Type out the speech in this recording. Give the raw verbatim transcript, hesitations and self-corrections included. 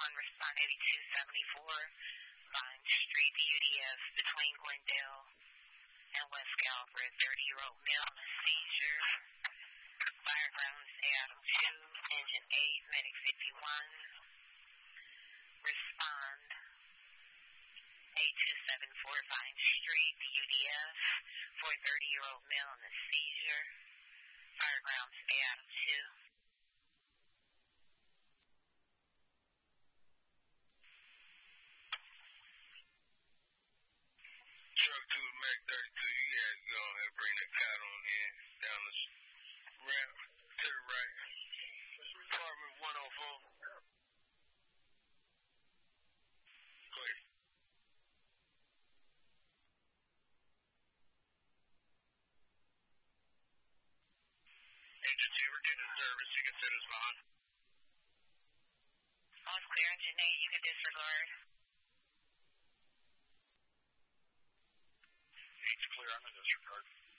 one, respond eighty-two seventy-four, Vine Street, U D F, between Glendale and West Calvary, thirty-year-old male in a seizure. Firegrounds, Adam two, engine eight, medic fifty-one. Respond eighty-two seventy-four, Vine Street, U D F, for a thirty-year-old male in a seizure. Firegrounds, Adam two. Truck two, Mac thirty-two, you guys go ahead and bring that cat on in, down the ramp to the right. Apartment one oh four. Clear. Engine two, we're getting service, you can set us behind. All is clear, engine eight, you can disregard. Eight's clear, I'm in disregard.